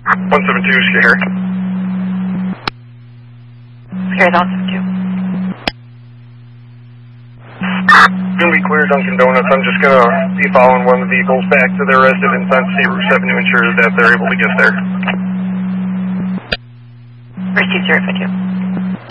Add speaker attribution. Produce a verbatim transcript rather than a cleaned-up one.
Speaker 1: one seven two, Sierra.
Speaker 2: Sierra, one seven two.
Speaker 1: Gonna be clear, Dunkin' Donuts. I'm just gonna be following one of the vehicles back to their residence on State Route seven to ensure that they're able to get there.
Speaker 2: Receive zero five two.